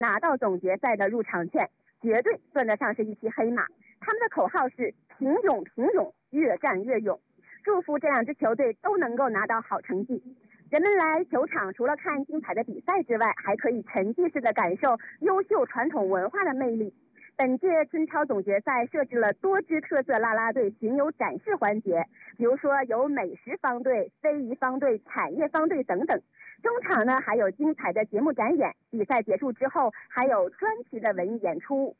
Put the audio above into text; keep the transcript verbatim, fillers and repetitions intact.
拿到总决赛的入场券，绝对算得上是一匹黑马。他们的口号是平勇平勇，越战越勇。祝福这两支球队都能够拿到好成绩。人们来球场除了看精彩的比赛之外，还可以沉浸式的感受优秀传统文化的魅力。本届春超总决赛设置了多支特色啦啦队巡游展示环节，比如说有美食方队、非遗方队、产业方队等等。中场呢还有精彩的节目展演，比赛结束之后还有专题的文艺演出。